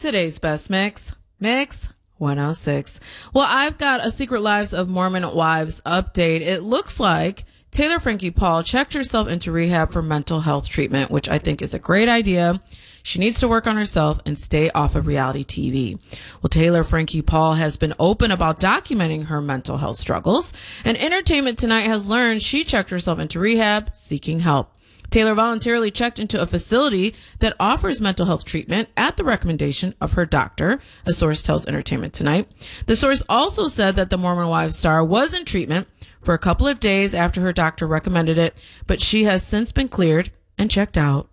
Today's best mix, Mix 106. Well, I've got a Secret Lives of Mormon Wives update. It looks like Taylor Frankie Paul checked herself into rehab for mental health treatment, which I think is a great idea. She needs to work on herself and stay off of reality TV. Well, Taylor Frankie Paul has been open about documenting her mental health struggles, and Entertainment Tonight has learned she checked herself into rehab seeking help. Taylor voluntarily checked into a facility that offers mental health treatment at the recommendation of her doctor, a source tells Entertainment Tonight. The source also said that the Mormon Wives star was in treatment for a couple of days after her doctor recommended it, but she has since been cleared and checked out.